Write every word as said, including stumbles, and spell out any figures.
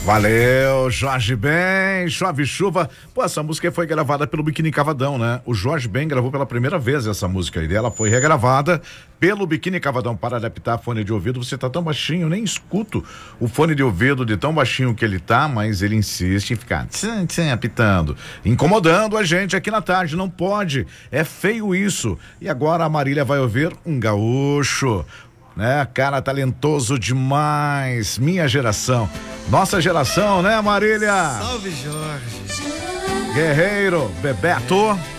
Valeu, Jorge Ben, Chove Chuva. Pô, essa música foi gravada pelo Biquíni Cavadão, né? O Jorge Ben gravou pela primeira vez essa música e ela foi regravada pelo Biquíni Cavadão para adaptar fone de ouvido. Você tá tão baixinho, nem escuto o fone de ouvido de tão baixinho que ele tá, mas ele insiste em ficar tsim, tsim, apitando, incomodando a gente aqui na tarde. Não pode, é feio isso. E agora a Marília vai ouvir um gaúcho, né? Cara talentoso demais, minha geração, nossa geração, né, Marília? Salve, Jorge. Guerreiro, Bebeto.